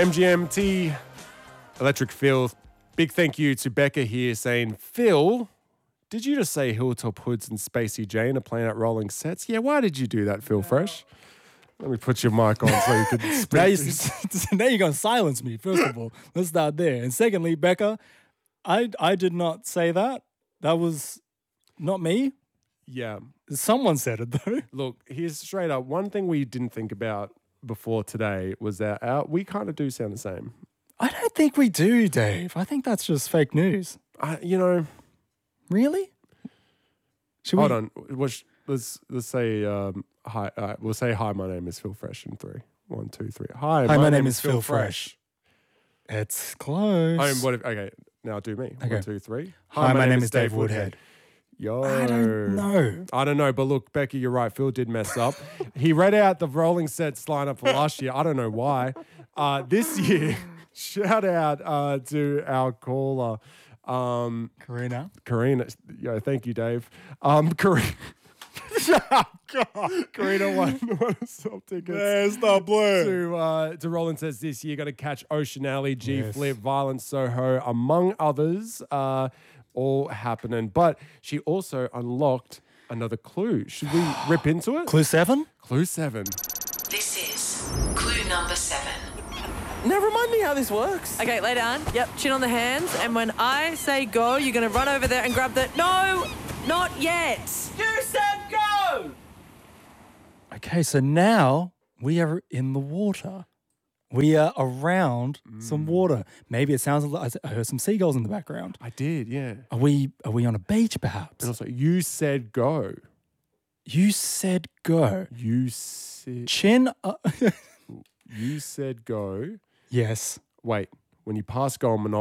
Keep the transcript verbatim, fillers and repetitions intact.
M G M T, Electric Phil. Big thank you to Becca here saying, Phil, did you just say Hilltop Hoods and Spacey Jane are playing at Rolling Sets? Yeah, why did you do that, Phil Fresh? Let me put your mic on so you can speak. now, you, now you're going to silence me, first of all. Let's start there. And secondly, Becca, I, I did not say that. That was not me. Yeah. Someone said it, though. Look, here's straight up. One thing we didn't think about before today was that our, we kind of do sound the same. I don't think we do, Dave. I think that's just fake news. I, you know. Really? Should Hold we? on. Let's, let's, let's say um, hi. Uh, we'll say hi, my name is Phil Fresh in three. One, two, three. Hi, Hi, my, my name, name is is Phil Phil Fresh. Fresh. It's close. I mean, what if, okay, now do me. Okay. One, two, three. Hi, my, name is Dave Woodhead. Yo. I don't know. I don't know, but look, Becky, you're right. Phil did mess up. He read out the Rolling Sets lineup for last year. I don't know why. Uh, this year, shout out uh, to our caller, um, Karina. Karina. Yo, thank you, Dave. Um, Karina. Karina won, won some tickets. There's the blue. To, uh, to Rolling Sets this year. Going to catch Ocean Alley, G Yes. Flip, Violent Soho, among others. Uh, all happening. But she also unlocked another clue. Should we rip into it? Clue seven? Clue seven. This is clue number seven. Now remind me how this works. Okay, lay down. Yep, chin on the hands. And when I say go, you're going to run over there and grab the... No, not yet. You said go! Okay, so now we are in the water. We are around Mm. some water. Maybe it sounds like I heard some seagulls in the background. I did, yeah. Are we are we on a beach perhaps? And also, you said go. You said go. You said... Chin uh, You said go. Yes. Wait, when you pass go on Monopoly,